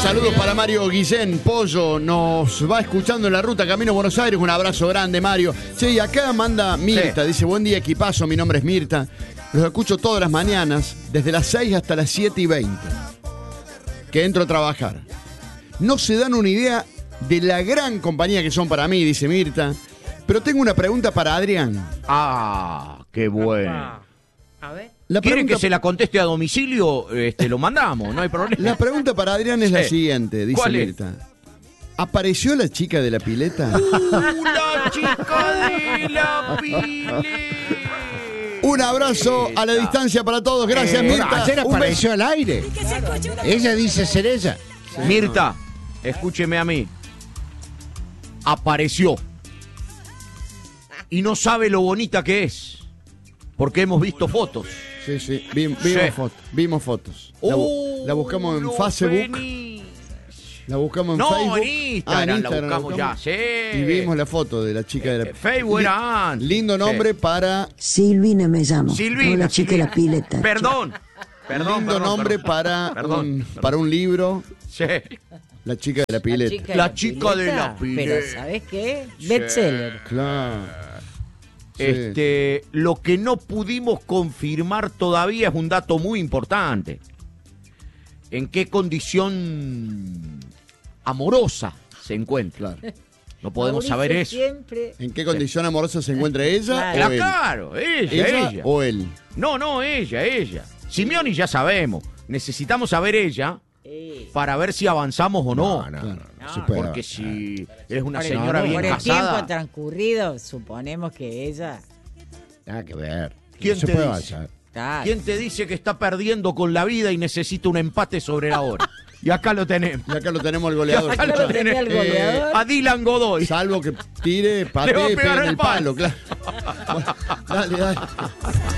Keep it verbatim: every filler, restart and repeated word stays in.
saludos para Mario Guillén, Pollo, nos va escuchando en la ruta Camino a Buenos Aires. Un abrazo grande, Mario. Sí, y acá manda Mirta, sí. Dice, buen día, equipazo, mi nombre es Mirta. Los escucho todas las mañanas, desde las seis hasta las siete y veinte, que entro a trabajar. No se dan una idea de la gran compañía que son para mí, dice Mirta. Pero tengo una pregunta para Adrián. Ah, qué bueno. A ver. La ¿Quieren pregunta... que se la conteste a domicilio? Este, lo mandamos, no hay problema. La pregunta para Adrián es sí. la siguiente, dice ¿Cuál Mirta. Es? ¿Apareció la chica de la pileta? ¡Uh, la chica de la pileta! Un abrazo a la distancia para todos. Gracias, eh, Mirta. Ayer apareció al aire. Ella dice ser ella. Sí, Mirta, no. Escúcheme a mí. Apareció. Y no sabe lo bonita que es. Porque hemos visto fotos. Sí, sí, vimos, vimos sí. fotos. Vimos fotos. La, oh, la buscamos en no Facebook. Venís. La buscamos en no, Facebook. En Instagram, ah, en Instagram la buscamos, la buscamos ya, sí. Y vimos la foto de la chica de la pileta. Facebook era antes. Lindo nombre sí. para... Silvina me llamo. Silvina. La chica Silvina. de la pileta. Perdón. Perdón, Lindo perdón, nombre perdón. Para, perdón, un, perdón. para un libro. Sí. La chica de la pileta. La chica de la pileta. Pero ¿sabes qué? Bestseller. Claro. Sí. Este, lo que no pudimos confirmar todavía es un dato muy importante. ¿En qué condición amorosa se encuentra? Claro. No podemos Mauricio saber eso. Siempre... ¿En qué condición amorosa se encuentra ella claro. o él? Claro, ella, ella, ella. o él. No, no, ella, ella. Simeoni ya sabemos. Necesitamos saber ella eh. para ver si avanzamos o no. No, no, claro. no, no se puede. Porque si es una por señora el, bien por el casada. tiempo transcurrido, suponemos que ella... Nada que ver. ¿Quién, no te se puede dice? ¿Quién te dice que está perdiendo con la vida y necesita un empate sobre la hora? Y acá lo tenemos. Y acá lo tenemos el goleador. Acá lo tenés el goleador. Eh, a Dylan Godoy. Salvo que tire, patee, pegue en el palo. palo claro. Bueno, dale, dale.